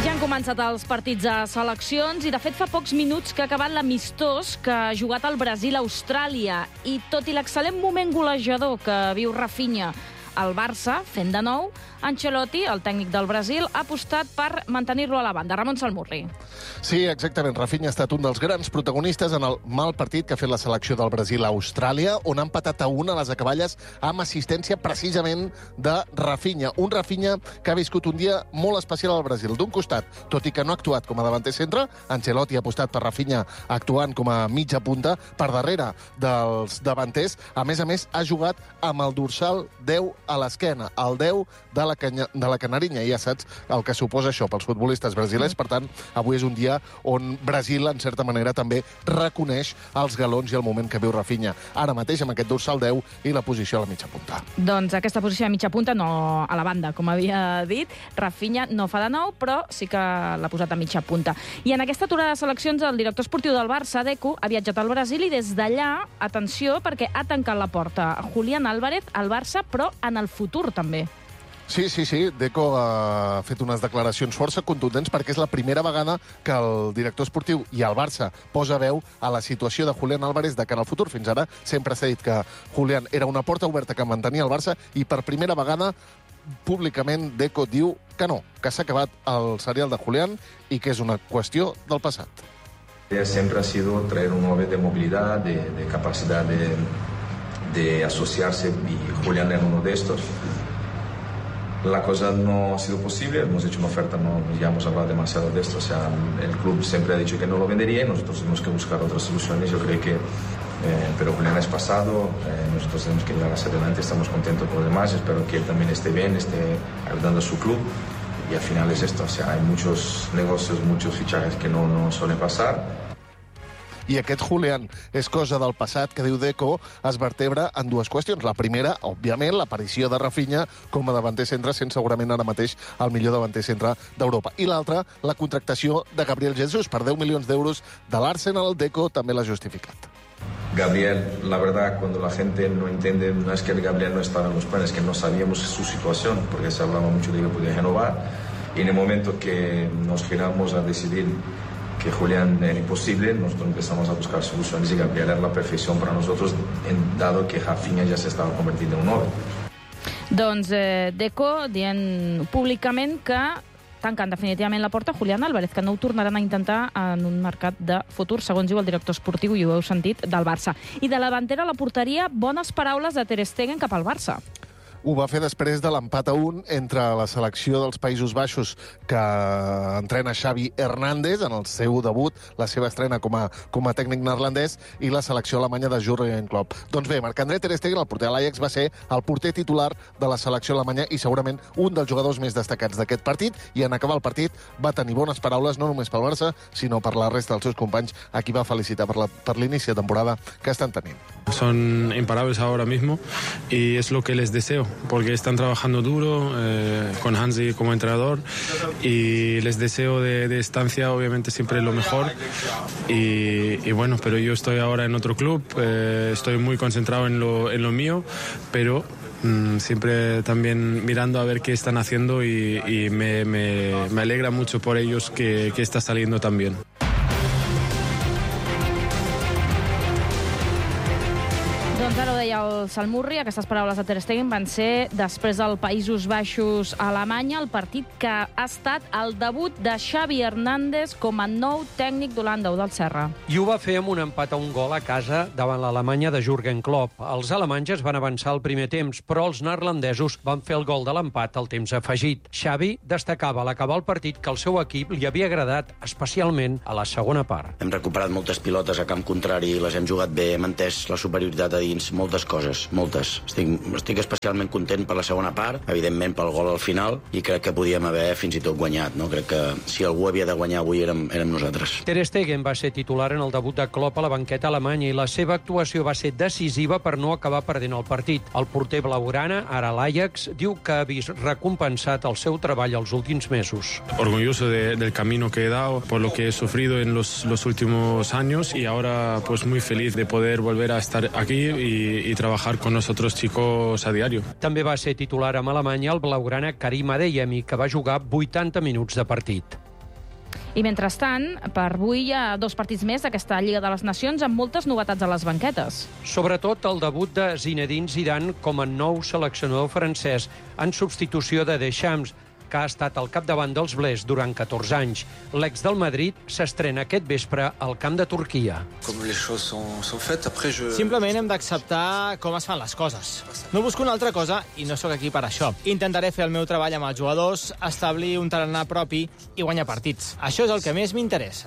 Ja han començat els partits de seleccions i, de fet, fa pocs minuts que ha acabat l'amistós que ha jugat el Brasil a Austràlia. I tot i l'excel·lent moment golejador que viu Rafinha al Barça, fent de nou, Ancelotti, el tècnic del Brasil, ha apostat per mantenir-lo a la banda. Ramon Salmurri. Sí, exactament. Rafinha ha estat un dels grans protagonistes en el mal partit que ha fet la selecció del Brasil a Austràlia, on ha empatat a 1 a les acaballes amb assistència precisament de Rafinha. Un Rafinha que ha viscut un dia molt especial al Brasil. D'un costat, tot i que no ha actuat com a davanter centre, Ancelotti ha apostat per Rafinha actuant com a mitja punta per darrere dels davanters. A més, ha jugat amb el dorsal 10 a l'esquena, el 10 de la Canarinya. I ja saps el que suposa això pels futbolistes brasilers. Per tant, avui és un dia on Brasil, en certa manera, també reconeix els galons i el moment que viu Rafinha. Ara mateix, amb aquest dorsal 10 i la posició a la mitja punta. Doncs aquesta posició a mitja punta, no a la banda, com havia dit. Rafinha no fa de nou, però sí que l'ha posat a mitja punta. I en aquesta aturada de seleccions, el director esportiu del Barça, Deco, ha viatjat al Brasil i des d'allà, atenció, perquè ha tancat la porta a Julián Álvarez al Barça, però en el futur també. Sí. Deco ha fet unes declaracions força contundents perquè és la primera vegada que el director esportiu i el Barça posa veu a la situació de Julián Álvarez de cara al futur. Fins ara sempre s'ha dit que Julián era una porta oberta que mantenia el Barça i per primera vegada públicament Deco diu que no, que s'ha acabat el serial de Julián i que és una qüestió del passat. Siempre ha sido traer un 9 de movilidad, de capacidad de asociarse, y Julián era uno de estos. La cosa no ha sido posible, hemos hecho una oferta, ya hemos hablado demasiado de esto, o sea, el club siempre ha dicho que no lo vendería y nosotros tenemos que buscar otras soluciones. Yo creo que, pero Julián es pasado, nosotros tenemos que llegar hacia adelante, estamos contentos con los demás, espero que él también esté bien, esté ayudando a su club, y al final es esto, o sea, hay muchos negocios, muchos fichajes que no suelen pasar. I aquest Julián és cosa del passat que, diu Deco, es vertebra en dues qüestions. La primera, òbviament, l'aparició de Rafinha com a davanter centre, sent segurament ara mateix el millor davanter centre d'Europa. I l'altra, la contractació de Gabriel Jesús per 10 milions d'euros de l'Arsenal. Deco també l'ha justificat. Gabriel, la verdad, cuando la gente no entiende, no es que Gabriel no estaba en los planes, que no sabíamos su situación, porque se hablaba mucho de que podía renovar, y en el momento que nos giramos a decidir que Julián era imposible, nosotros empezamos a buscar soluciones y Gabriel era la perfección para nosotros, dado que Rafinha ya se estaba convirtiendo en un 9. Doncs Deco dient públicament que tanquen definitivament la porta a Julián Álvarez, que no ho tornaran a intentar en un mercat de futur, segons diu el director esportiu, i ho heu sentit, del Barça. I de la davantera a la porteria, bones paraules de Ter Stegen cap al Barça. Ho va fer després de l'empat a 1 entre la selecció dels Països Baixos, que entrena Xavi Hernández en el seu debut, la seva estrena com a tècnic neerlandès, i la selecció alemanya de Jürgen Klopp. Doncs bé, Marc-André Ter Stegen, el porter de l'Ajax, va ser el porter titular de la selecció alemanya i segurament un dels jugadors més destacats d'aquest partit, i en acabar el partit va tenir bones paraules no només pel Barça, sinó per la resta dels seus companys, a qui va felicitar per l'inici de temporada que estan tenint. Son imparables ahora mismo y es lo que les deseo, porque están trabajando duro con Hansi como entrenador y les deseo de estancia obviamente siempre lo mejor y bueno, pero yo estoy ahora en otro club, estoy muy concentrado en lo mío, pero siempre también mirando a ver qué están haciendo y me alegra mucho por ellos que está saliendo tan bien. Doncs ara ho deia el Salmurri, aquestes paraules de Ter Stegen van ser després del Països Baixos a Alemanya, el partit que ha estat el debut de Xavi Hernández com a nou tècnic d'Holanda, o del Serra. I ho va fer amb un empat a 1 gol a casa davant l'Alemanya de Jürgen Klopp. Els alemanys van avançar al primer temps, però els neerlandesos van fer el gol de l'empat al temps afegit. Xavi destacava a l'acabar el partit que el seu equip li havia agradat especialment a la segona part. Hem recuperat moltes pilotes a camp contrari, les hem jugat bé, hem entès la superioritat a dins, moltes coses, moltes. Estic especialment content per la segona part, evidentment pel gol al final, i crec que podíem haver fins i tot guanyat, no? Crec que si algú havia de guanyar avui érem nosaltres. Ter Stegen va ser titular en el debut de Klopp a la banqueta alemanya i la seva actuació va ser decisiva per no acabar perdent el partit. El porter blaugrana, ara l'Ajax, diu que ha vist recompensat el seu treball els últims mesos. Orgulloso del camino que he dado, por lo que he sufrido en los últimos años y ahora pues muy feliz de poder volver a estar aquí y trabajar con nosotros chicos a diario. També va ser titular amb Alemanya el blaugrana Karim Adeyemi, que va jugar 80 minuts de partit. I mentrestant, per avui hi ha 2 partits més d'aquesta Lliga de les Nacions amb moltes novetats a les banquetes. Sobretot el debut de Zinedine Zidane com a nou seleccionador francès en substitució de Deschamps, que ha estat al capdavant dels Blers durant 14 anys. L'ex del Madrid s'estrena aquest vespre al camp de Turquia. Simplement hem d'acceptar com es fan les coses. No busco una altra cosa i no sóc aquí per això. Intentaré fer el meu treball amb els jugadors, establir un tarannà propi i guanyar partits. Això és el que més m'interessa.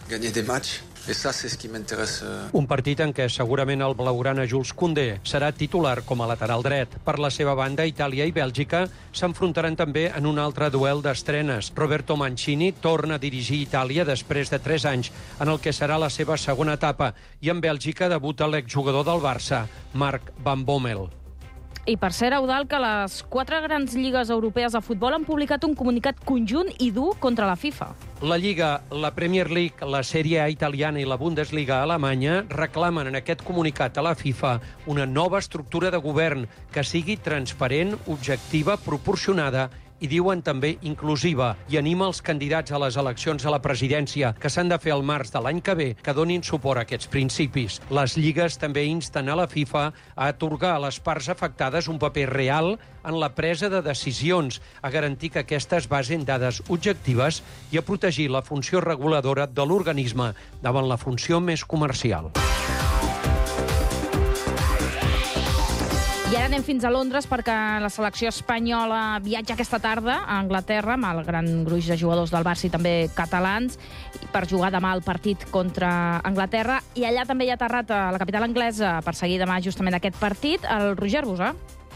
Un partit en què segurament el blaugrana Jules Koundé serà titular com a lateral dret. Per la seva banda, Itàlia i Bèlgica s'enfrontaran també en un altre duel d'estrenes. Roberto Mancini torna a dirigir Itàlia després de 3 anys, en el que serà la seva segona etapa, i en Bèlgica debuta l'exjugador del Barça, Marc Van Bommel. I per cert, Eudald, que les 4 grans lligues europees de futbol han publicat un comunicat conjunt i dur contra la FIFA. La Lliga, la Premier League, la Sèrie A italiana i la Bundesliga alemanya reclamen en aquest comunicat a la FIFA una nova estructura de govern que sigui transparent, objectiva, proporcionada i diuen també inclusiva, i anima els candidats a les eleccions a la presidència, que s'han de fer al març de l'any que ve, que donin suport a aquests principis. Les lligues també insten a la FIFA a atorgar a les parts afectades un paper real en la presa de decisions, a garantir que aquestes basen dades objectives i a protegir la funció reguladora de l'organisme davant la funció més comercial. I ara anem fins a Londres perquè la selecció espanyola viatja aquesta tarda a Anglaterra amb el gran gruix de jugadors del Barça i també catalans per jugar demà el partit contra Anglaterra. I allà també hi ha aterrat a la capital anglesa per seguir demà justament aquest partit el Roger Busà.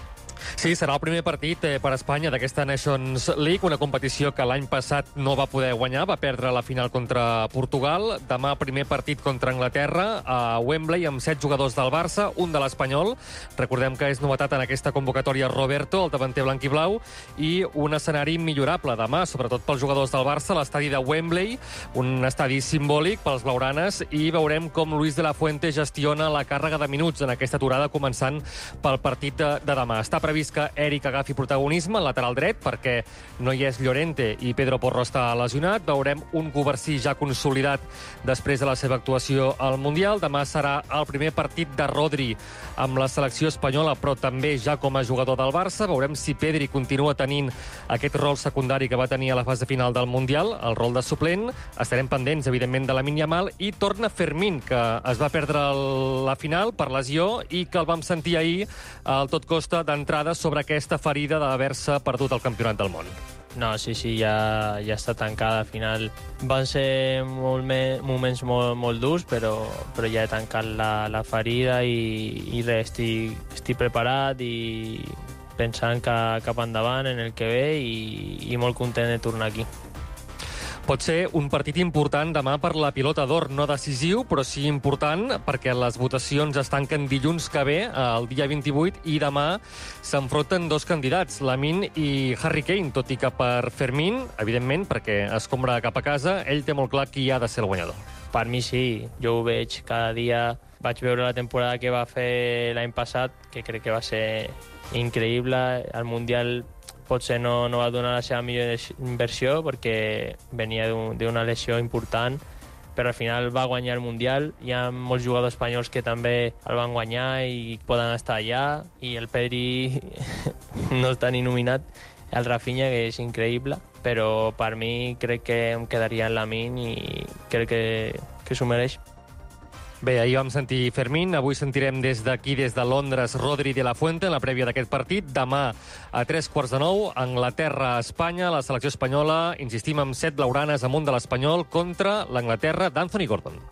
Sí, serà el primer partit per Espanya d'aquesta Nations League, una competició que l'any passat no va poder guanyar, va perdre la final contra Portugal. Demà primer partit contra Anglaterra a Wembley amb 7 jugadors del Barça, un de l'Espanyol. Recordem que és novetat en aquesta convocatòria Roberto, el davanter blanc i blau, i un escenari millorable demà, sobretot pels jugadors del Barça, l'estadi de Wembley, un estadi simbòlic pels blaugranes, i veurem com Luis de la Fuente gestiona la càrrega de minuts en aquesta aturada, començant pel partit de demà. Està previst que Eric agafi protagonisme al lateral dret perquè no hi és Llorente i Pedro Porro està lesionat. Veurem un Covarsí ja consolidat després de la seva actuació al Mundial. Demà serà el primer partit de Rodri amb la selecció espanyola, però també ja com a jugador del Barça. Veurem si Pedri continua tenint aquest rol secundari que va tenir a la fase final del Mundial, el rol de suplent. Estarem pendents, evidentment, de Lamine Yamal, i torna Fermín, que es va perdre la final per lesió i que el vam sentir ahir al tot costa d'entrada sobre aquesta ferida d'haver-se perdut el campionat del món. No, sí, ja està tancada. Al final van ser moments molt durs, però ja he tancat la ferida i res, estic preparat i pensant cap endavant en el que ve i molt content de tornar aquí. Pot ser un partit important demà per la pilota d'or, no decisiu, però sí important, perquè les votacions es tanquen dilluns que ve, el dia 28, i demà s'enfronten 2 candidats, Lamine i Harry Kane, tot i que per Fermín, evidentment, perquè escombra cap a casa, ell té molt clar qui ha de ser el guanyador. Per mi sí, jo ho veig cada dia. Vaig veure la temporada que va fer l'any passat, que crec que va ser increïble. El Mundial potser no va donar la seva millor inversió perquè venia d'una lesió important, però al final va guanyar el Mundial. Hi ha molts jugadors espanyols que també el van guanyar i poden estar allà, i el Pedri no està ni nominat, el Rafinha, que és increïble, però per mi crec que em quedaria en Lamine i crec que s'ho mereix. Bé, ahir vam sentir Fermín, avui sentirem des d'aquí, des de Londres, Rodri de la Fuente en la prèvia d'aquest partit. Demà a 9:15, Anglaterra-Espanya, la selecció espanyola, insistim, amb 7 blaugranes amunt de l'Espanyol contra l'Anglaterra d'Anthony Gordon.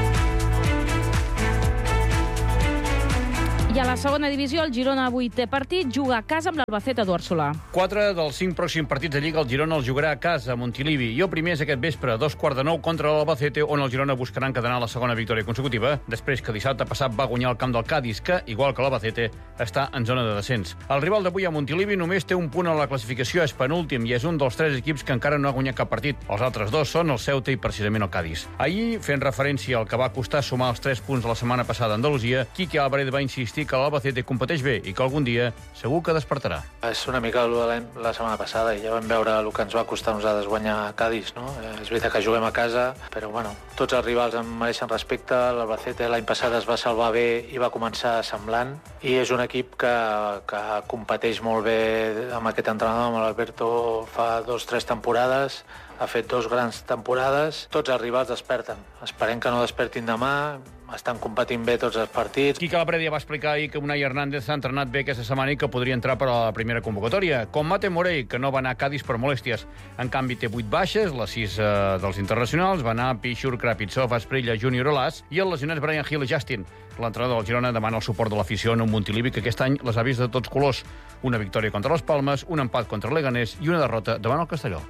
I a la segona divisió, el Girona avui té partit, juga a casa amb l'Albacete d'Eduard Solà. 4 dels 5 pròxims partits de Lliga el Girona els jugarà a casa, a Montilivi. I el primer és aquest vespre, a 9:15 contra l'Albacete, on el Girona buscarà encadenar la segona victòria consecutiva, després que dissabte passat va guanyar el camp del Cádiz, que, igual que l'Albacete, està en zona de descens. El rival d'avui a Montilivi només té un punt a la classificació, és penúltim, i és un dels 3 equips que encara no ha guanyat cap partit. Els altres 2 són el Ceuta i precisament el Cádiz. Ahir, fent referència al que va costar sumar els 3 punts de la setmana passada a Andalusia, Quique Álvarez va insistir insistir que l'Albacete competeix bé i que algun dia segur que despertarà. És una mica la setmana passada i ja vam veure el que ens va costar a nosaltres guanyar a Cádiz, no? És veritat que juguem a casa, però bueno, tots els rivals em mereixen respecte. L'Albacete l'any passat es va salvar bé i va començar semblant, i és un equip que competeix molt bé amb aquest entrenador, amb l'Alberto, fa 2 o 3 temporades. Ha fet 2 grans temporades. Tots els rivals desperten. Esperem que no despertin demà. Estan competint bé tots els partits. Quique Laprèdia va explicar ahir que Unai Hernández ha entrenat bé aquesta setmana i que podria entrar per a la primera convocatòria. Com Mate Morey, que no va anar a Cádiz per molèsties. En canvi, té 8 baixes, les 6 dels internacionals. Va anar Pichur, Krapitsov, Asprilla, Junior Olàs i el lesionat Brian Hill i Justin. L'entrenador del Girona demana el suport de l'afició en un Montilivi que aquest any les ha vist de tots colors. Una victòria contra les Palmes, un empat contra el Leganés i una derrota davant el Castelló.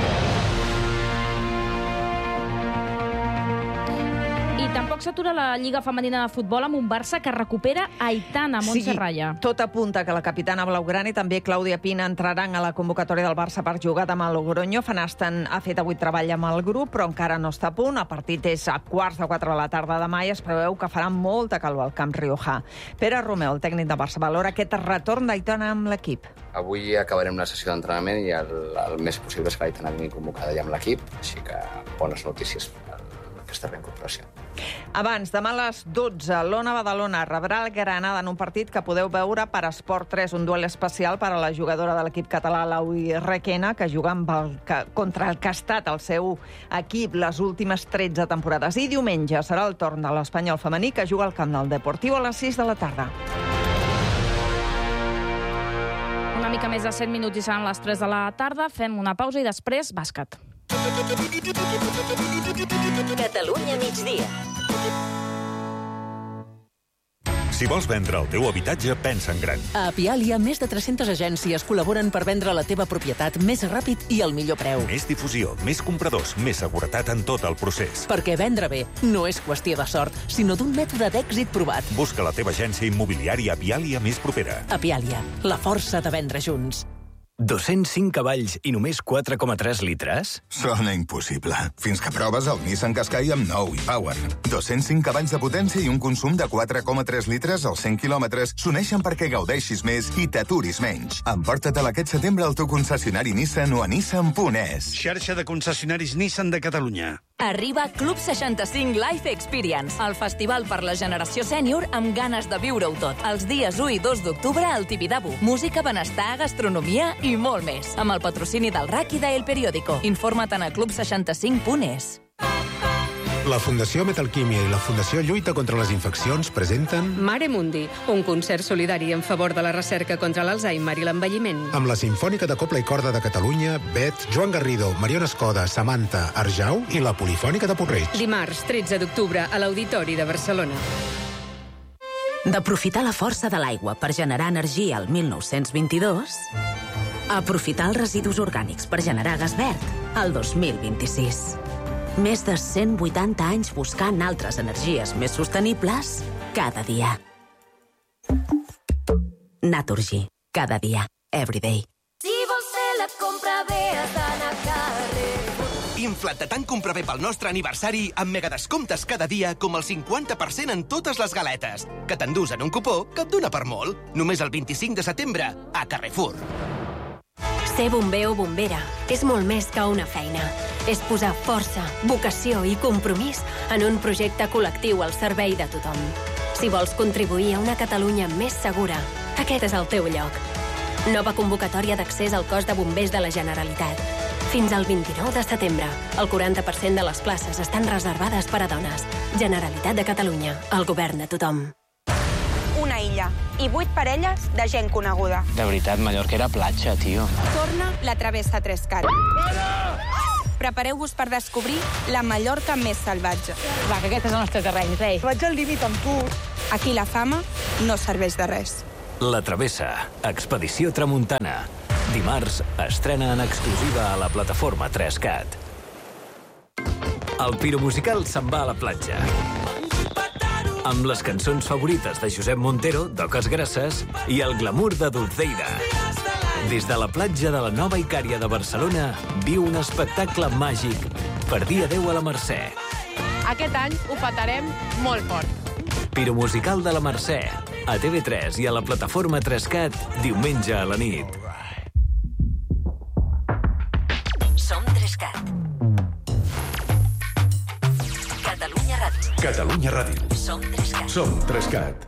I tampoc s'atura la Lliga Femenina de Futbol amb un Barça que recupera Aitana Montserralla. Sí, tot apunta que la capitana blaugrana i també Clàudia Pina entraran a la convocatòria del Barça per jugar demà a Logroño. Van Asten ha fet avui treball amb el grup, però encara no està a punt. El partit és a 3:15 de la tarda demà i es preveu que farà molta calor al Camp Riojà. Pere Romeu, el tècnic de Barça, valora aquest retorn d'Aitana amb l'equip. Avui acabarem una sessió d'entrenament i el més possible és que l'Aitana vingui convocada ja amb l'equip, així que bones notícies per aquesta reincorporació. Abans, demà a les 12, l'Ona Badalona rebrà el Granada en un partit que podeu veure per Esport 3, un duel especial per a la jugadora de l'equip català, Laui Requena, que juga contra el que ha estat el seu equip les últimes 13 temporades. I diumenge serà el torn de l'Espanyol femení, que juga al camp del Deportiu a les 6 de la tarda. Una mica més de 7 minuts i seran les 3 de la tarda. Fem una pausa i després bàsquet. Catalunya migdia. Si vols vendre el teu habitatge, pensa en gran. A Apiàlia, més de 300 agències col·laboren per vendre la teva propietat més ràpid i al millor preu. Més difusió, més compradors, més seguretat en tot el procés. Perquè vendre bé no és qüestió de sort, sinó d'un mètode d'èxit provat. Busca la teva agència immobiliària Apiàlia més propera. Apiàlia, la força de vendre junts. 205 cavalls i només 4,3 litres? Sona impossible. Fins que proves el Nissan Qashqai amb nou e-Power. 205 cavalls de potència i un consum de 4,3 litres als 100 quilòmetres s'uneixen perquè gaudeixis més i t'aturis menys. Emporta-te'l aquest setembre al teu concessionari Nissan o a nissan.es. Xarxa de concessionaris Nissan de Catalunya. Arriba Club 65 Life Experience, el festival per la generació sènior amb ganes de viure-ho tot. Els dies 1 i 2 d'octubre al Tibidabo. Música, benestar, gastronomia i molt més. Amb el patrocini del RAC i d'El Periódico. Informa't a club65.es. La Fundació Metalquímia i la Fundació Lluita contra les Infeccions presenten Mare Mundi, un concert solidari en favor de la recerca contra l'Alzheimer i l'envelliment. Amb la Simfònica de Copla i Corda de Catalunya, Bet, Joan Garrido, Mariona Escoda, Samantha, Arjau i la Polifònica de Puig-reig. Dimarts, 13 d'octubre, a l'Auditori de Barcelona. D'aprofitar la força de l'aigua per generar energia al 1922... aprofitar els residus orgànics per generar gas verd al 2026. Més de 180 anys buscant altres energies més sostenibles cada dia. Naturgy. Cada dia. Everyday. Si vols fer la compra bé, has d'anar a Carrefour. Infla't de tant comprar bé pel nostre aniversari amb megadescomptes cada dia com el 50% en totes les galetes. Que t'endús en un cupó que et dona per molt. Només el 25 de setembre a Carrefour. Ser bomber o bombera és molt més que una feina. És posar força, vocació i compromís en un projecte col·lectiu al servei de tothom. Si vols contribuir a una Catalunya més segura, aquest és el teu lloc. Nova convocatòria d'accés al cos de bombers de la Generalitat. Fins al 29 de setembre, el 40% de les places estan reservades per a dones. Generalitat de Catalunya, el govern de tothom. Una illa i 8 parelles de gent coneguda. De veritat, Mallorca era platja, tio. Torna la Travessa Trescat. Prepareu-vos per descobrir la Mallorca més salvatge. Va, que aquest és el nostre terreny, rei. Vaig al límit amb tu. Aquí la fama no serveix de res. La Travessa, expedició tramuntana. Dimarts estrena en exclusiva a la plataforma 3CAT. El piromusical se'n va a la platja. Amb les cançons favorites de Josep Montero, d'Oques Grasses, i el glamour de Dulceida. Des de la platja de la Nova Icària de Barcelona, viu un espectacle màgic per dir adeu a la Mercè. Aquest any ho petarem molt fort. Piromusical de la Mercè, a TV3 i a la plataforma 3CAT diumenge a la nit. Som 3CAT. Catalunya Ràdio. Catalunya Ràdio. Som 3CAT. Som 3CAT.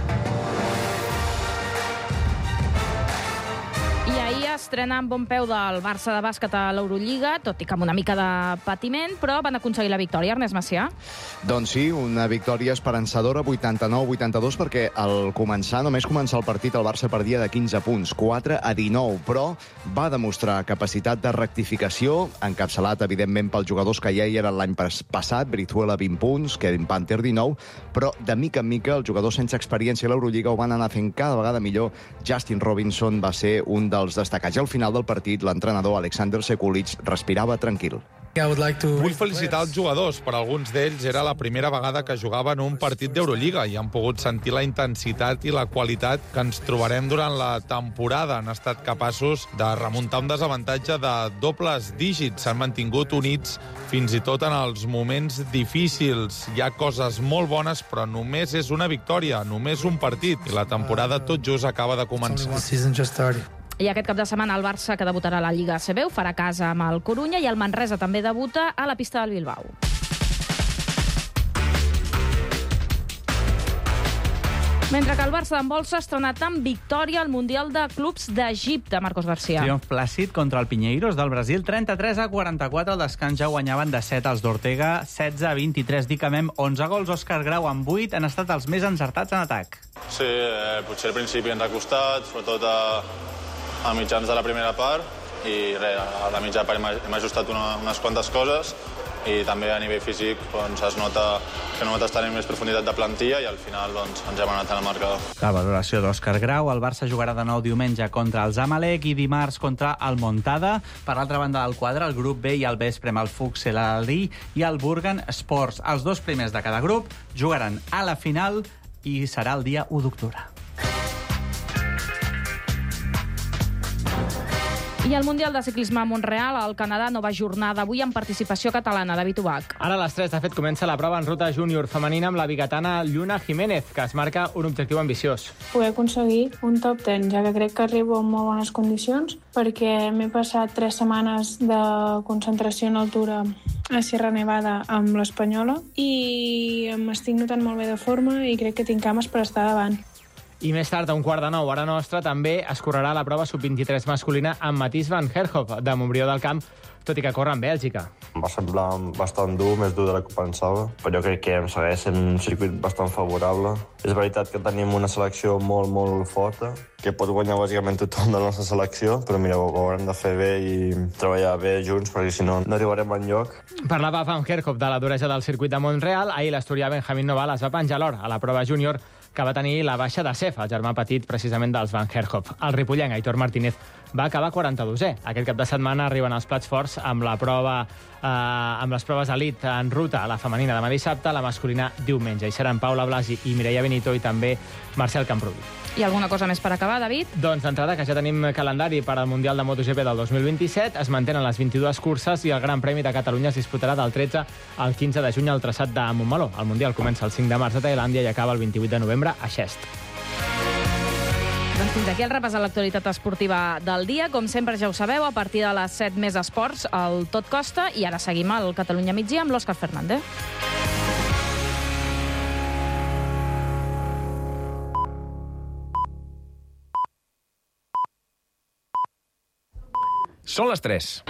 I ahir estrena amb bon peu del Barça de bàsquet a l'Eurolliga, tot i que amb una mica de patiment, però van aconseguir la victòria, Ernest Macià. Doncs sí, una victòria esperançadora, 89-82, perquè al només començar el partit, el Barça perdia de 15 punts, 4-19, però va demostrar capacitat de rectificació, encapçalat, evidentment, pels jugadors que ja hi eren l'any passat, Brizuela 20 punts, Kevin Panther 19, però de mica en mica els jugadors sense experiència a l'Eurolliga ho van anar fent cada vegada millor. Justin Robinson va ser un dels destacats. I al final del partit, l'entrenador Alexander Sekulic respirava tranquil. Vull felicitar els jugadors. Per alguns d'ells era la primera vegada que jugaven un partit d'Eurolliga i han pogut sentir la intensitat i la qualitat que ens trobarem durant la temporada. Han estat capaços de remuntar un desavantatge de dobles dígits. S'han mantingut units fins i tot en els moments difícils. Hi ha coses molt bones, però només és una victòria, només un partit. I la temporada tot just acaba de començar. I aquest cap de setmana el Barça, que debutarà a la Lliga ACB, ho farà a casa amb el Corunya, i el Manresa també debuta a la pista del Bilbao. Mentre que el Barça d'handbol s'ha estrenat amb victòria al Mundial de Clubs d'Egipte, Marcos García. Triomf plàcid contra el Pinheiros del Brasil, 33-44. Al descans ja guanyaven de 7 els d'Ortega, 16-23 d'Icamem, 11 gols. Òscar Grau amb 8 han estat els més encertats en atac. Sí, potser al principi ens ha costat, sobretot a mitjans de la primera part, i res, a la mitja part hem ajustat unes quantes coses, i també a nivell físic es nota que nosaltres tenim més profunditat de plantilla i al final ens hem anat en el marcador. La valoració d'Òscar Grau. El Barça jugarà de nou diumenge contra el Zamalek i dimarts contra el Montada. Per l'altra banda del quadre, el grup B i el vespre amb el Fuchs El Ali i el Burgan Sports. Els dos primers de cada grup jugaran a la final i serà el dia 1 d'octubre. I el Mundial de Ciclisme a Montreal, al Canadà, nova jornada avui amb participació catalana. David Ubach. Ara a les 3, de fet, comença la prova en ruta júnior femenina amb la bigatana Lluna Jiménez, que es marca un objectiu ambiciós. Poder aconseguir un top 10, ja que crec que arribo en molt bones condicions, perquè m'he passat 3 setmanes de concentració en altura a Sierra Nevada amb l'Espanyola i m'estic notant molt bé de forma i crec que tinc cames per estar davant. I més tard, a 8:45, hora nostra, també es correrà la prova sub-23 masculina amb Mathies van Herhoff, de Montbrió del Camp, tot i que corre en Bèlgica. Va semblar bastant dur, més dur del que pensava, però jo crec que em segueix sent un circuit bastant favorable. És veritat que tenim una selecció molt, molt forta, que pot guanyar bàsicament tothom de la nostra selecció, però mira, ho haurem de fer bé i treballar bé junts, perquè si no, no arribarem enlloc. Parlava Van Herhoff de la duresa del circuit de Montreal. Ahir l'asturià Benjamín Noval es va penjar l'or a la prova júnior, que va tenir la baixa de Cef, el germà petit precisament dels Van Herhoff. El ripollenc Aitor Martínez va acabar 42è. Aquest cap de setmana arriben els plats forts amb la prova amb les proves elit en ruta, la femenina demà dissabte, la masculina diumenge. Hi seran Paula Blasi i Mireia Benito i també Marcel Camprubí. I alguna cosa més per acabar, David? Doncs d'entrada, que ja tenim calendari per al Mundial de MotoGP del 2027, es mantenen les 22 curses i el Gran Premi de Catalunya es disputarà del 13 al 15 de juny al traçat de Montmeló. El Mundial comença el 5 de març a Tailàndia i acaba el 28 de novembre a Xest. Doncs fins aquí el repàs de l'actualitat esportiva del dia. Com sempre, ja ho sabeu, a partir de les 7 més esports, el Tot Costa, i ara seguim al Catalunya Migdia amb l'Òscar Fernández. Són les 3.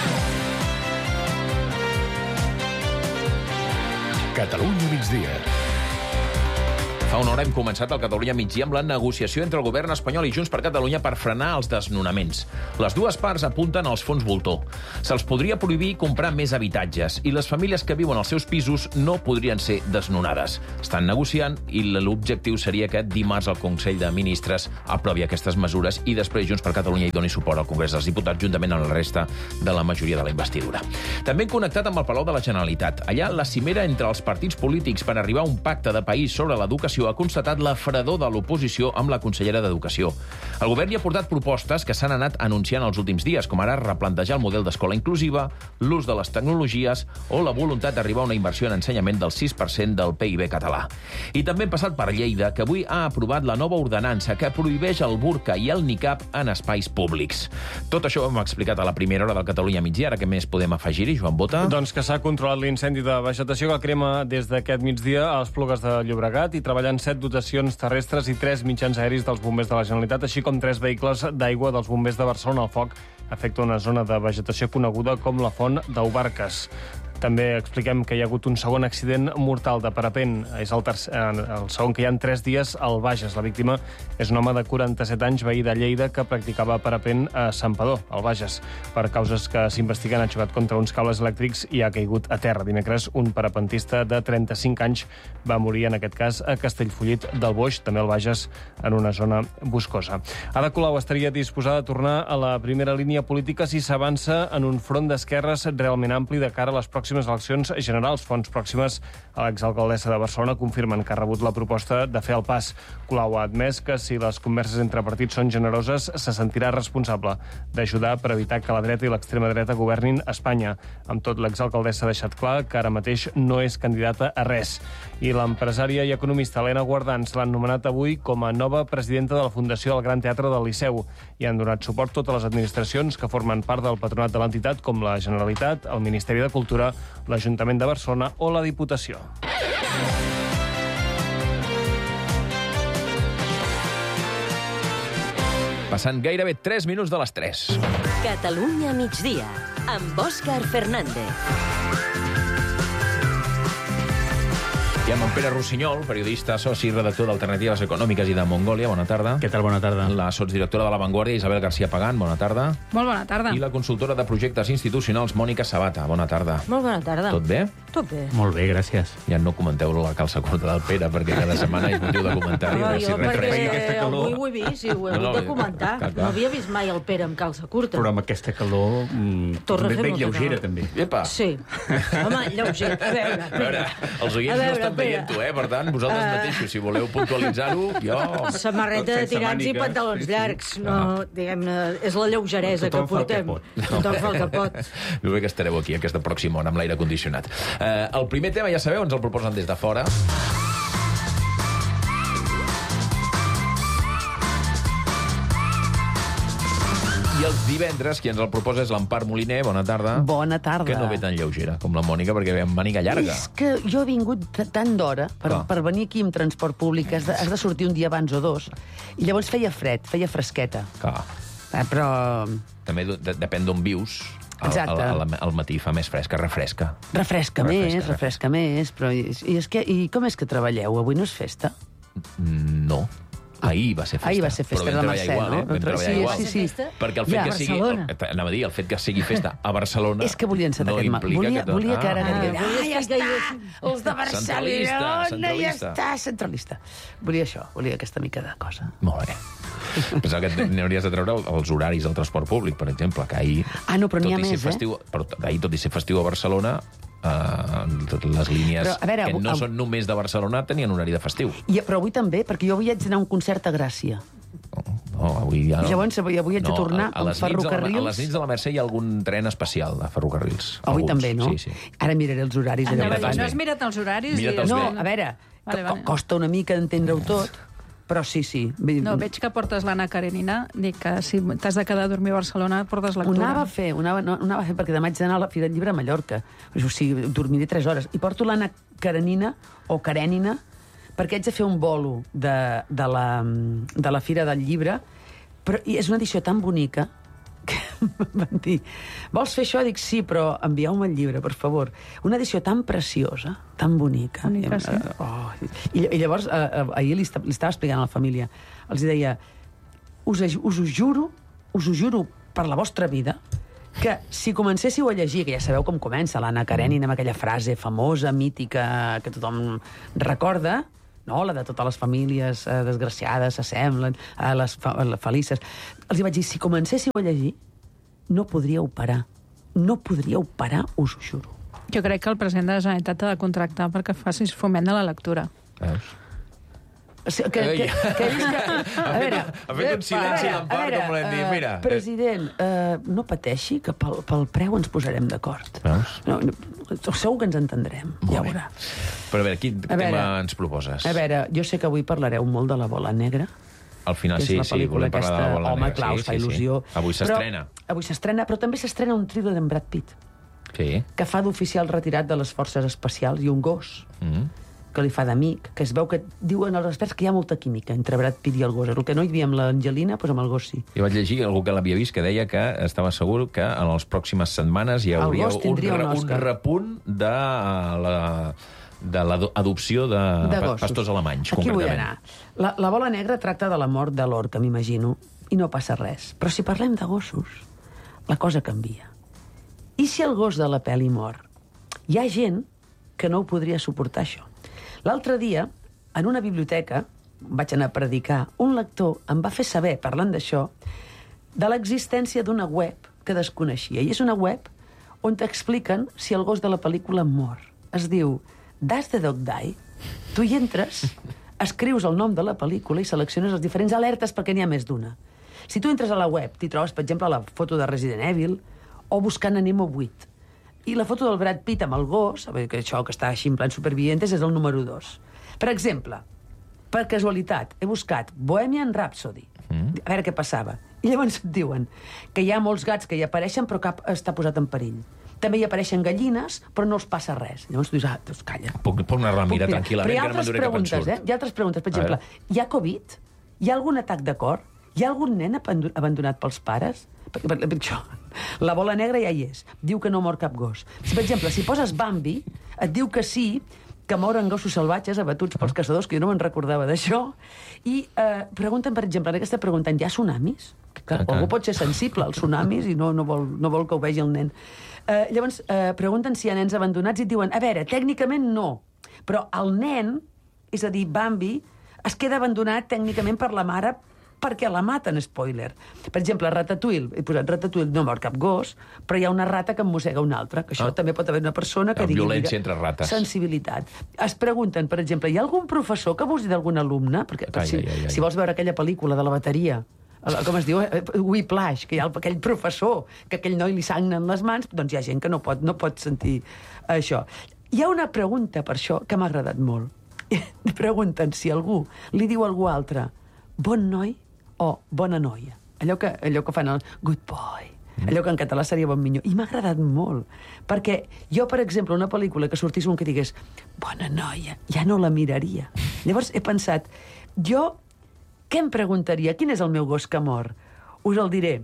Catalunya migdia. Fa una hora hem començat el Catalunya migdia amb la negociació entre el govern espanyol i Junts per Catalunya per frenar els desnonaments. Les dues parts apunten als fons voltor. Se'ls podria prohibir comprar més habitatges i les famílies que viuen als seus pisos no podrien ser desnonades. Estan negociant i l'objectiu seria que dimarts el Consell de Ministres aprovi aquestes mesures i després Junts per Catalunya hi doni suport al Congrés dels Diputats juntament amb la resta de la majoria de la investidura. També hem connectat amb el Palau de la Generalitat. Allà la cimera entre els partits polítics per arribar a un pacte de país sobre l'educació Educació ha constatat la fredor de l'oposició amb la consellera d'Educació. El govern hi ha portat propostes que s'han anat anunciant els últims dies, com ara replantejar el model d'escola inclusiva, l'ús de les tecnologies o la voluntat d'arribar a una inversió en ensenyament del 6% del PIB català. I també hem passat per Lleida, que avui ha aprovat la nova ordenança que prohibeix el burca i el niqab en espais públics. Tot això ho hem explicat a la primera hora del Catalunya migdia. Ara què més podem afegir-hi, Joan Bota? Doncs que s'ha controlat l'incendi de vegetació que crema des d'aquest migdia a les Plugues de Llobregat i treballant 7 dotacions terrestres i 3 mitjans aeris dels bombers de la Generalitat, així com 3 vehicles d'aigua dels bombers de Barcelona. El foc afecta una zona de vegetació coneguda com la Font d'Aubarques. També expliquem que hi ha hagut un segon accident mortal de parapent. És el segon que hi ha en 3 dies al Bages. La víctima és un home de 47 anys, veí de Lleida, que practicava parapent a Santpedor, al Bages. Per causes que s'investiguen, ha xocat contra uns cables elèctrics i ha caigut a terra. Dimecres, un parapentista de 35 anys va morir, en aquest cas, a Castellfollit del Boix, també al Bages, en una zona boscosa. Ada Colau estaria disposada a tornar a la primera línia política si s'avança en un front d'esquerres realment ampli de cara a les pròximes eleccions generals. Fonts pròximes a l'exalcaldessa de Barcelona confirmen que ha rebut la proposta de fer el pas. Colau ha admès que si les converses entre partits són generoses, se sentirà responsable d'ajudar per evitar que la dreta i l'extrema dreta governin Espanya. Amb tot, l'exalcaldessa ha deixat clar que ara mateix no és candidata a res. I l'empresària i economista Helena Guardans l'han nomenat avui com a nova presidenta de la Fundació del Gran Teatre del Liceu i han donat suport totes les administracions que formen part del patronat de l'entitat, com la Generalitat, el Ministeri de Cultura, l'Ajuntament de Barcelona o la Diputació. Passant gairebé 3 minuts de les 3. Catalunya migdia, amb Òscar Fernández. I amb en Pere Rossinyol, periodista, soci i redactor d'Alternatives Econòmiques i de Mongòlia. Bona tarda. Què tal? Bona tarda. La sotsdirectora de La Vanguardia, Isabel García Pagán. Bona tarda. Molt bona tarda. I la consultora de projectes institucionals, Mònica Sabata. Bona tarda. Molt bona tarda. Tot bé? Tot bé. Molt bé, gràcies. Ja no comenteu la calça curta del Pere, perquè cada setmana és motiu de comentari. Jo perquè avui ho he vist i ho he hagut de comentar. No havia vist mai el Pere amb calça curta. Però amb aquesta calor ben lleugera, també. Epa! Sí. Home, lleugera. A veure, els oients no estan veient-ho, Per tant, vosaltres mateixos, si voleu puntualitzar-ho, jo... Samarreta de tirants i pantalons llargs. No, diguem-ne, és la lleugeresa que portem. Tothom fa el que pot. Bé que estareu aquí, aquesta pròxima hora, amb l'aire condicionat. El primer tema, ja sabeu, ens el proposen des de fora. I els divendres, qui ens el proposa és l'Empar Moliner. Bona tarda. Bona tarda. Que no ve tan lleugera com la Mònica, perquè ve amb màniga llarga. És que jo he vingut tant d'hora per venir aquí amb transport públic. Has de sortir un dia abans o dos. I llavors feia fred, feia fresqueta. Clar. Però... També depèn d'on vius. Al matí fa més fresca, refresca. Refresca més. Però i com és que treballeu? Avui no és festa? No. Ahir va ser festa. Però vam treballar igual, no? Vam treballar igual. Sí. Perquè el fet que sigui... Anava a dir, el fet que sigui festa a Barcelona... És que volia encetar aquest mal. Volia que ara... Ja està! Els de Barcelona ja està! Centralista. Volia això, volia aquesta mica de cosa. Molt bé. Pensava que n'hauries de treure els horaris del transport públic, per exemple, que ahir... Ah, no, però n'hi ha més, Ahir, tot i ser festiu a Barcelona, les línies que no són només de Barcelona tenien horari de festiu. Però avui també, perquè jo avui haig d'anar a un concert a Gràcia. No, avui ja no. Llavors, avui haig de tornar amb ferrocarrils. A les nits de la Mercè hi ha algun tren especial de ferrocarrils. Avui també, no? Sí. Ara miraré els horaris. No has mirat els horaris? No, a veure, costa una mica entendre-ho tot, però sí. No, veig que portes l'Anna Karenina. Dic que si t'has de quedar a dormir a Barcelona, portes lectura. Ho anava a fer perquè demà haig d'anar a la Fira del Llibre a Mallorca. O sigui, dormiré 3 hores. I porto l'Anna Karenina, o Karenina, perquè haig de fer un bolo de la Fira del Llibre, però és una edició tan bonica que van dir, vols fer això? Dic, sí, però envieu-me el llibre, per favor. Una edició tan preciosa, tan bonica. I llavors, ahir li estava explicant a la família, els deia, us ho juro per la vostra vida, que si comencéssiu a llegir, que ja sabeu com comença l'Anna Karenina, amb aquella frase famosa, mítica, que tothom recorda, no, la de totes les famílies desgraciades s'assemblen a les felices. Els vaig dir, si comencéssiu a llegir, no podríeu parar. No podríeu parar, us ho juro. Jo crec que el president de la Generalitat ha de contractar perquè facis foment de la lectura. Ha fet un silenci d'empart, com volem dir. Mira. President, no pateixi, que pel preu ens posarem d'acord. Segur que ens entendrem, ja veurà. Però a veure, quin tema ens proposes? A veure, jo sé que avui parlareu molt de La bola negra. Al final sí, volem parlar de La bola negra. Home, clar, us fa il·lusió. Avui s'estrena. Avui s'estrena, però també s'estrena un thriller d'en Brad Pitt, que fa d'oficial retirat de les forces especials, i un gos que li fa d'amic, que es veu que diuen els experts que hi ha molta química entre Brad Pitt i el gos. El que no hi havia amb l'Angelina, doncs amb el gos sí. Jo vaig llegir algú que l'havia vist que deia que estava segur que en les pròximes setmanes hi hauria un repunt de l'adopció de pastors alemanys, concretament. Aquí vull anar. La bola negra tracta de la mort de l'Orca, m'imagino, i no passa res. Però si parlem de gossos, la cosa canvia. I si el gos de la pel·li mor? Hi ha gent que no ho podria suportar, això. L'altre dia, en una biblioteca, vaig anar a predicar, un lector em va fer saber, parlant d'això, de l'existència d'una web que desconeixia. I és una web on t'expliquen si el gos de la pel·lícula mor. Es diu Does the Dog Die? Tu hi entres, escrius el nom de la pel·lícula i selecciones les diferents alertes perquè n'hi ha més d'una. Si tu entres a la web, t'hi trobes, per exemple, la foto de Resident Evil o buscant a Nemo 8. I la foto del Brad Pitt amb el gos, que això que està així en plan supervivientes, és el número 2. Per exemple, per casualitat, he buscat Bohemian Rhapsody, a veure què passava. I llavors et diuen que hi ha molts gats que hi apareixen però cap està posat en perill. També hi apareixen gallines, però no els passa res. Llavors tu dius, doncs calla. Puc anar-la a mirar tranquil·lament, que no m'enduré cap ensurt. Hi ha altres preguntes. Per exemple, hi ha Covid? Hi ha algun atac de cor? Hi ha algun nen abandonat pels pares? Per això, la bola negra ja hi és. Diu que no mor cap gos. Per exemple, si poses Bambi, et diu que sí, que moren gossos salvatges abatuts pels caçadors, que jo no me'n recordava d'això. I pregunten, per exemple, en aquesta pregunten, hi ha tsunamis? Clar, algú pot ser sensible als tsunamis i no vol que ho vegi el nen. Llavors, pregunten si hi ha nens abandonats i diuen, a veure, tècnicament no, però el nen, és a dir, Bambi, es queda abandonat tècnicament per la mare perquè la maten, spoiler. Per exemple, Ratatouille, he posat Ratatouille, no mor cap gos, però hi ha una rata que em mossega una altra, que això també pot haver una persona que digui... Violència entre rates. Sensibilitat. Es pregunten, per exemple, hi ha algun professor que abusi d'algun alumne? Perquè si vols veure aquella pel·lícula de la bateria, com es diu, Whiplash, que hi ha aquell professor, que aquell noi li sagnen les mans, doncs hi ha gent que no pot sentir això. Hi ha una pregunta per això que m'ha agradat molt. Pregunten si algú li diu a algú altre bon noi o bona noia. Allò que fan el good boy. Allò que en català seria bon minyó. I m'ha agradat molt. Perquè jo, per exemple, una pel·lícula que sortís un que digués bona noia, ja no la miraria. Llavors he pensat, jo què em preguntaria? Quin és el meu gos que mor? Us el diré.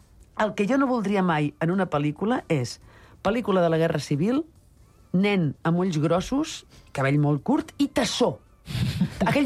El que jo no voldria mai en una pel·lícula és pel·lícula de la Guerra Civil, nen amb ulls grossos, cabell molt curt i tassó. Aquell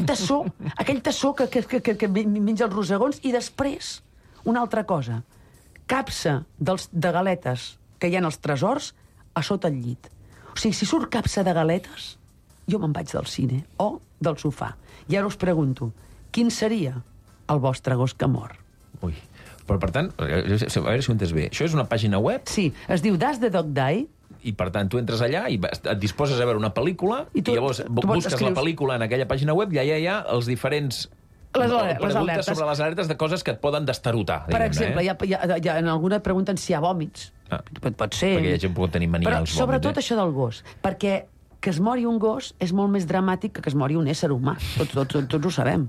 tassó que menja els rosegons i després una altra cosa. Capsa de galetes que hi ha als tresors a sota el llit. O sigui, si surt capsa de galetes, jo me'n vaig del cine o del sofà. I ara us pregunto, quin seria el vostre gos que mor? Ui, però per tant, a veure si ho entens bé. Això és una pàgina web? Sí, es diu Does the Dog Die? I, per tant, tu entres allà i et disposes a veure una pel·lícula i llavors busques la pel·lícula en aquella pàgina web i allà hi ha els diferents preguntes sobre les alertes de coses que et poden destarotar. Per exemple, en alguna pregunten si hi ha vòmits. Pot ser. Perquè hi ha gent que pot tenir mania als vòmits. Però sobretot això del gos. Perquè que es mori un gos és molt més dramàtic que es mori un ésser humà. Tots ho sabem.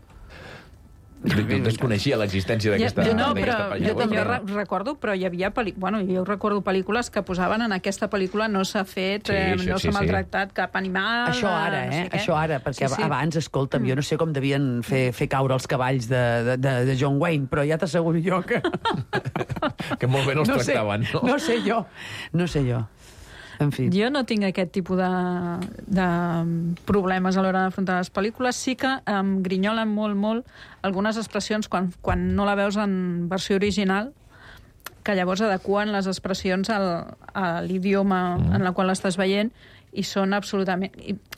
Tu desconeixia l'existència d'aquesta pàgina web. Jo també recordo, però hi havia jo recordo pel·lícules que posaven en aquesta pel·lícula no s'ha fet, no s'ha maltractat cap animal... Això ara, això ara, perquè abans, escolta'm, jo no sé com devien fer caure els cavalls de John Wayne, però ja t'asseguro jo que... Que molt bé no els tractaven, no? No sé jo. En fi. Jo no tinc aquest tipus de problemes a l'hora d'afrontar les pel·lícules. Sí que em grinyolen molt algunes expressions quan no la veus en versió original, que llavors adequen les expressions a l'idioma en la qual l'estàs veient i són absolutament...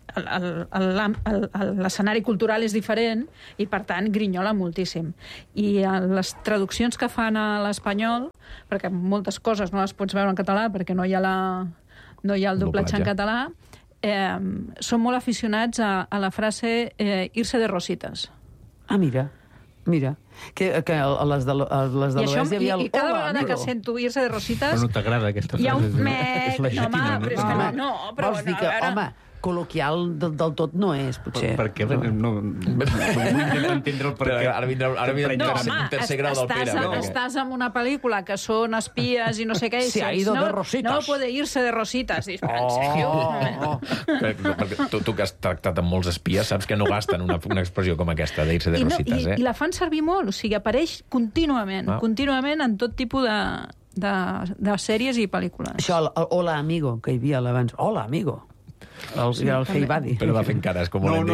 L'escenari cultural és diferent i, per tant, grinyola moltíssim. I les traduccions que fan a l'espanyol, perquè moltes coses no les pots veure en català perquè no hi ha el doblatge en català, són molt aficionats a la frase irse de rositas. Ah, mira. Que a les de l'Oest hi havia el... I cada vegada que sento Irse de Rositas... Però no t'agrada aquesta frase. És legítima. No, però és que no. Vols dir que, home, col·loquial del tot no és, potser. Per què? No vull entendre el per què. Ara vindrà un tercer grau del Pere. Estàs en una pel·lícula que són espies i no sé què, i no puede irse de Rositas. Dius, en sèrio? Perquè tu que has tractat amb molts espies saps que no gasten una expressió com aquesta d'irse de Rositas, I la fan servir molt, o sigui, apareix contínuament en tot tipus de sèries i pel·lícules. Això, el Hola Amigo, que hi havia abans. Hola Amigo. El Hey Buddy. Però va fent cares com no,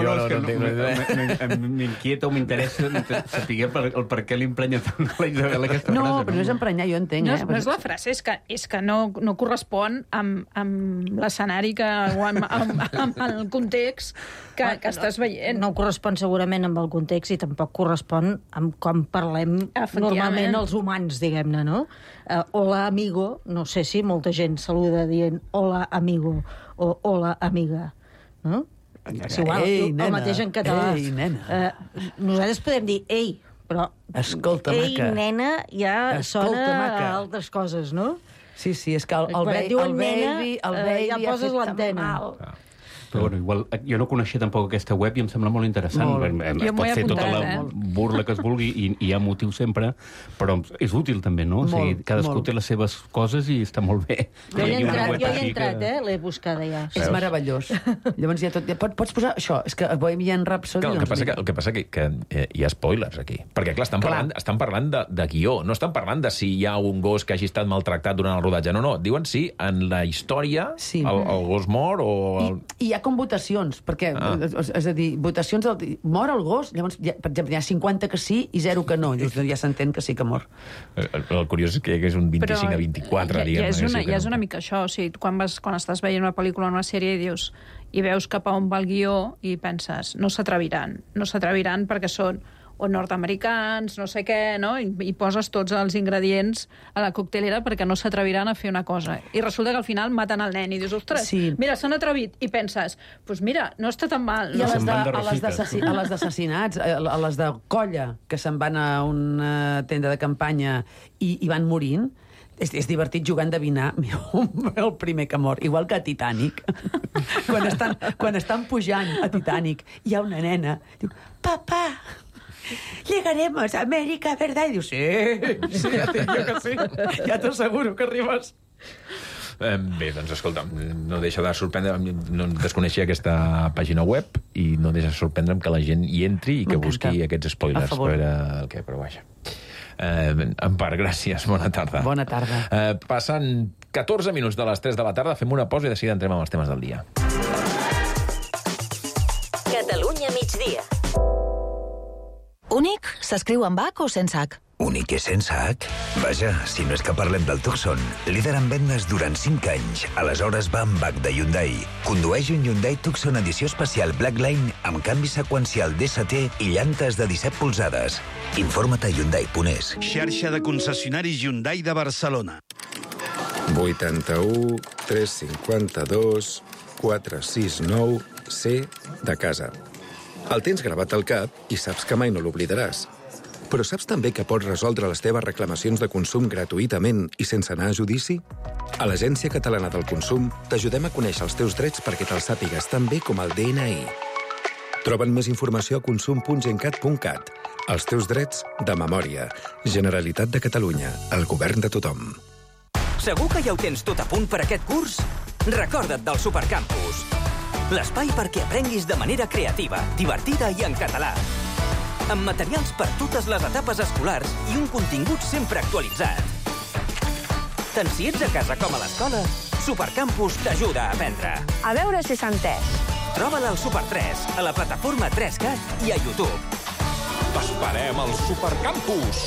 m'inquieta o m'interessa saber el per què l'emprenya tant la Isabel aquesta frase. No, però no és emprenyar, jo entenc. No és la frase, és que no correspon amb l'escenari o amb el context que estàs veient. No correspon segurament amb el context i tampoc correspon amb com parlem normalment els humans, diguem-ne, no? Hola, amigo, no sé si molta gent saluda dient hola, amigo, o hola, amiga, no? És igual, el mateix en català. Ei, nena. Nosaltres podem dir ei, però escolta, ei, maca. Nena, ja Escolta, sona maca. a altres coses, no? Sí, és que el baby ja poses l'antena. Però bueno, igual, jo no coneixia tampoc aquesta web i em sembla molt interessant. Pot fer tota la burla que es vulgui i hi ha motiu sempre, però és útil també, no? O sigui, cadascú té les seves coses i està molt bé. Jo hi he entrat, l'he buscada ja. És meravellós. Llavors ja tot... Pots posar això? És que Bohemian Rhapsody... El que passa que hi ha spoilers aquí. Perquè, clar, estan parlant de guió. No estan parlant de si hi ha un gos que hagi estat maltractat durant el rodatge. No. Diuen si en la història el gos mor o... I hi ha com votacions, perquè, és a dir, votacions mor el gos, llavors, per exemple, hi ha 50 que sí i 0 que no, llavors ja s'entén que sí que mor. El curiós és que és un 25 a 24, diguem. Ja és una mica això, o sigui, quan estàs veient una pel·lícula o una sèrie i veus cap a on va el guió i penses, no s'atreviran perquè són o nord-americans, no sé què, no? I poses tots els ingredients a la coctelera perquè no s'atreviran a fer una cosa. I resulta que al final maten el nen i dius, ostres, mira, s'han atrevit. I penses, doncs mira, no està tan mal. I a les d'assassinats, a les de colla, que se'n van a una tenda de campanya i van morint, és divertit jugar a endevinar el primer que mor, igual que a Titanic. Quan estan pujant a Titanic, hi ha una nena, diu, papà, llegaremos a Amèrica, ¿verdad? I diu, sí, ja t'he dit que sí. Ja t'asseguro que arribes. Bé, doncs escolta, no deixa de sorprendre, no desconeixia aquesta pàgina web i no deixa de sorprendre'm que la gent hi entri i que busqui aquests spoilers per veure el que, però vaja. Empar, gràcies, bona tarda. Bona tarda. Passen 14 minuts de les 3 de la tarda, fem una pausa i de seguida entrem amb els temes del dia. Catalunya migdia. Únic s'escriu amb H o sense H? Únic i sense H? Vaja, si no és que parlem del Tucson, líder en vendes durant 5 anys. Aleshores va amb H de Hyundai. Condueix un Hyundai Tucson edició especial Blackline amb canvi seqüencial DST i llantes de 17 polzades. Informa't a Hyundai.es. Xarxa de concessionaris Hyundai de Barcelona. 81 352 469 C de casa. El tens gravat al cap i saps que mai no l'oblidaràs. Però saps també que pots resoldre les teves reclamacions de consum gratuïtament i sense anar a judici? A l'Agència Catalana del Consum t'ajudem a conèixer els teus drets perquè te'ls sàpigues tan bé com el DNI. Troben més informació a consum.gencat.cat. Els teus drets de memòria. Generalitat de Catalunya. El govern de tothom. Segur que ja ho tens tot a punt per aquest curs? Recorda't del Supercampus. L'espai perquè aprenguis de manera creativa, divertida i en català. Amb materials per totes les etapes escolars i un contingut sempre actualitzat. Tant si ets a casa com a l'escola, Supercampus t'ajuda a aprendre. A veure si s'ha entès. Troba-la al Super 3, a la plataforma 3CAT i a YouTube. T'esperem al Supercampus!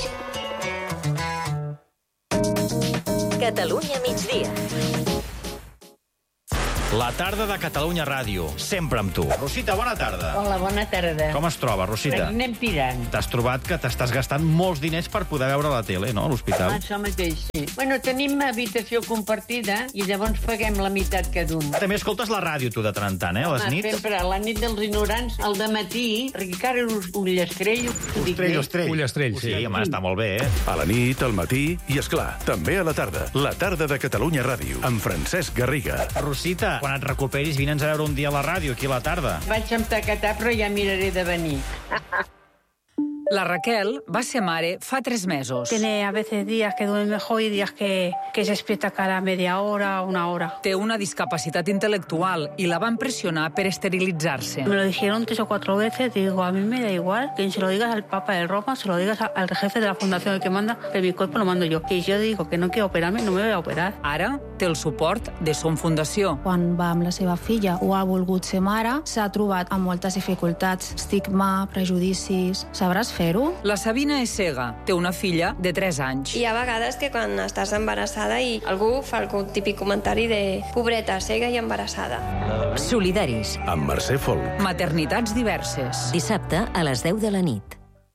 Catalunya migdia. La tarda de Catalunya Ràdio, sempre amb tu. Rosita, bona tarda. Hola, bona tarda. Com es troba, Rosita? Anem tirant. T'has trobat que t'estàs gastant molts diners per poder veure la tele, no, a l'hospital? Això mateix, sí. Bueno, tenim habitació compartida i llavors paguem la meitat cada un. També escoltes la ràdio, tu, de tant en tant, a les nits? Sempre, a la nit dels ignorants, al dematí, Ricard Ullastrell. Ullastrell, sí, home, està molt bé, eh? A la nit, al matí i, esclar, també a la tarda. La tarda de Catalunya Ràdio, amb Francesc Garriga. Rosita, quan et recuperis, vine'ns a veure un dia a la ràdio, aquí a la tarda. Vaig amb tacatà, però ja miraré de venir. La Raquel va ser mare fa 3 mesos. Tiene a veces días que duerme mejor y días que se despierta cada media hora o una hora. Té una discapacitat intel·lectual i la van pressionar per esterilitzar-se. Me lo dijeron 3 o 4 veces, digo, a mí me da igual, que se lo digas al Papa de Roma, se lo digas al jefe de la fundación el que manda, que mi cuerpo lo mando yo. Y yo digo que no quiero operarme, no me voy a operar. Ara té el suport de Som Fundació. Quan va amb la seva filla o ha volgut ser mare, s'ha trobat amb moltes dificultats, estigma, prejudicis. Sabràs fer-ho? La Sabina és cega, té una filla de 3 anys. Hi ha vegades que quan estàs embarassada i algú fa el típic comentari de pobreta, cega i embarassada. Solidaris. Amb Mercè Folk. Maternitats diverses. Dissabte a les 10 de la nit.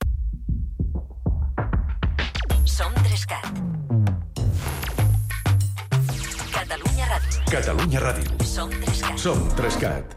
Som 3CAT. Catalunya Ràdio. Catalunya Ràdio. Som 3CAT. Som 3CAT.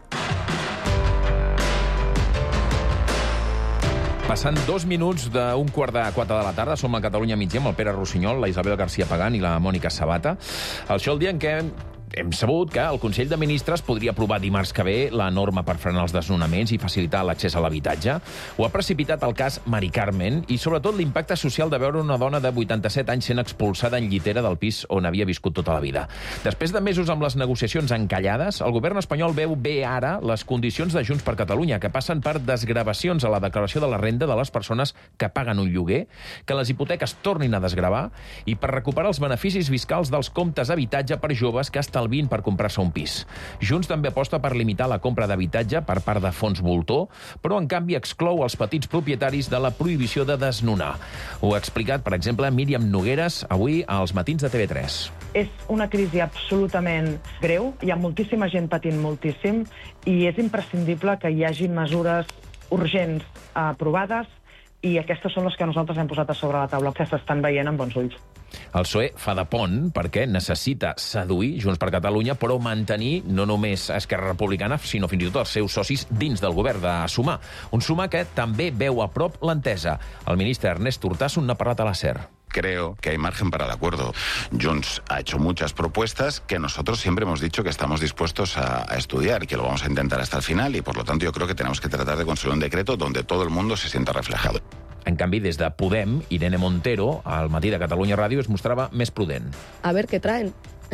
Passant 2 minuts d'un 3:45 de la tarda, som a Catalunya Migdia amb el Pere Rossinyol, la Isabel García Pagán i la Mònica Sabata. Això el dia en què hem sabut que el Consell de Ministres podria aprovar dimarts que ve la norma per frenar els desnonaments i facilitar l'accés a l'habitatge. Ho ha precipitat el cas Mari Carmen i, sobretot, l'impacte social de veure una dona de 87 anys sent expulsada en llitera del pis on havia viscut tota la vida. Després de mesos amb les negociacions encallades, el govern espanyol veu bé ara les condicions de Junts per Catalunya, que passen per desgravacions a la declaració de la renda de les persones que paguen un lloguer, que les hipoteques tornin a desgravar i per recuperar els beneficis fiscals dels comptes d'habitatge per joves que estalvien per comprar-se un pis. Junts també aposta per limitar la compra d'habitatge per part de fons voltor, però en canvi exclou els petits propietaris de la prohibició de desnonar. Ho ha explicat, per exemple, Míriam Nogueres avui als matins de TV3. És una crisi absolutament greu, hi ha moltíssima gent patint moltíssim i és imprescindible que hi hagi mesures urgents aprovades i aquestes són les que nosaltres hem posat a sobre la taula, que s'estan veient amb bons ulls. El PSOE fa de pont perquè necessita seduir Junts per Catalunya, però mantenir no només Esquerra Republicana, sinó fins i tot els seus socis dins del govern de Sumar. Un Sumar que també veu a prop l'entesa. El ministre Ernest Urtasun n'ha parlat a la SER. Creo que hay margen para el acuerdo. Junts ha hecho muchas propuestas que nosotros siempre hemos dicho que estamos dispuestos a estudiar y que lo vamos a intentar hasta el final y, por lo tanto, yo creo que tenemos que tratar de construir un decreto donde todo el mundo se sienta reflejado. En canvi, des de Podem, Irene Montero, al matí de Catalunya Ràdio, es mostrava més prudent. A ver qué traen.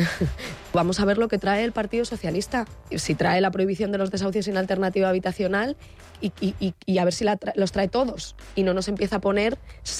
Vamos a ver lo que trae el Partido Socialista. Si trae la prohibición de los desahucios sin alternativa habitacional y a ver si los trae todos. Y no nos empieza a poner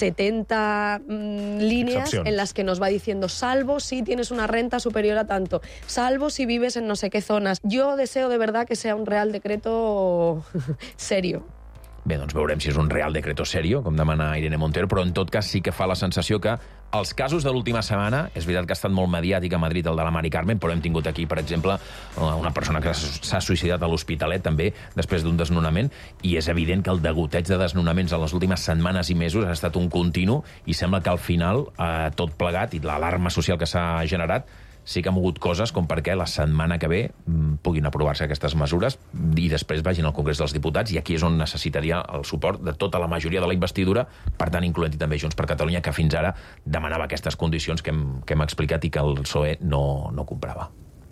70 líneas en las que nos va diciendo salvo si tienes una renta superior a tanto, salvo si vives en no sé qué zonas. Yo deseo de verdad que sea un Real Decreto serio. Bé, doncs veurem si és un Real Decreto serio, com demana Irene Montero, però en tot cas sí que fa la sensació que els casos de l'última setmana, és veritat que ha estat molt mediàtic a Madrid el de la Mari Carmen, però hem tingut aquí, per exemple, una persona que s'ha suïcidat a l'Hospitalet, també, després d'un desnonament, i és evident que el degoteig de desnonaments en les últimes setmanes i mesos ha estat un continu, i sembla que al final, tot plegat, i l'alarma social que s'ha generat, sí que ha mogut coses com perquè la setmana que ve puguin aprovar-se aquestes mesures i després vagin al Congrés dels Diputats, i aquí és on necessitaria el suport de tota la majoria de la investidura, per tant incloent-hi també Junts per Catalunya, que fins ara demanava aquestes condicions que hem explicat i que el PSOE no comprava.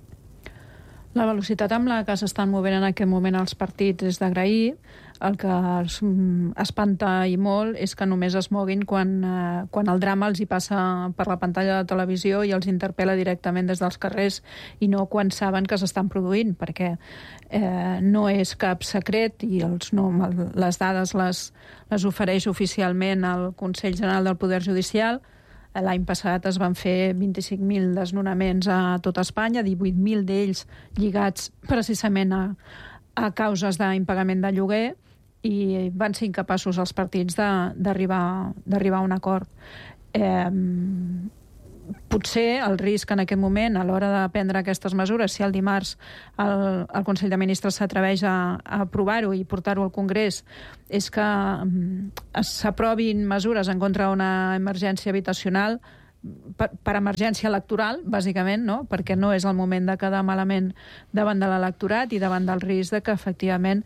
La velocitat amb la que s'estan movent en aquest moment els partits és d'agrair. El que els espanta i molt és que només es moguin quan el drama els hi passa per la pantalla de televisió i els interpel·la directament des dels carrers i no quan saben que s'estan produint, perquè no és cap secret i les dades les ofereix oficialment el Consell General del Poder Judicial. L'any passat es van fer 25.000 desnonaments a tot Espanya, 18.000 d'ells lligats precisament a causes d'impagament de lloguer, i van ser incapaços els partits d'arribar a un acord. potser el risc en aquest moment, a l'hora de prendre aquestes mesures, si el dimarts el Consell de Ministres s'atreveix a aprovar-ho i portar-ho al Congrés, és que s'aprovin mesures en contra d'una emergència habitacional per emergència electoral, bàsicament, no? Perquè no és el moment de quedar malament davant de l'electorat i davant del risc de que, efectivament,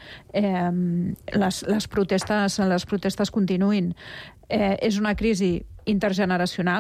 les protestes continuïn. És una crisi intergeneracional.